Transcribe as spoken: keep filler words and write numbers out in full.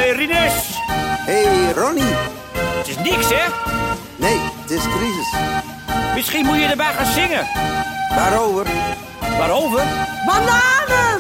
Hey, Rinus. Hey, Ronnie. Het is niks, hè? Nee, het is crisis. Misschien moet je erbij gaan zingen. Waarover? Waarover? Bananen!